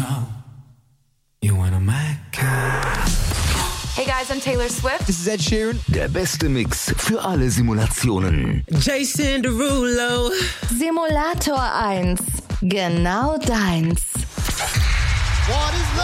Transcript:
know you want a mad cat. Hey guys, I'm Taylor Swift. This is Ed Sheeran. Der beste Mix für alle Simulationen. Jason Derulo. Simulator 1. Genau deins.